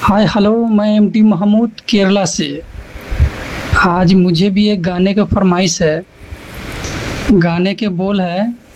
Hi hello, मैं MT Mahmood Kerala से। आज मुझे भी एक गाने का फरमाइश है। गाने के बोल है,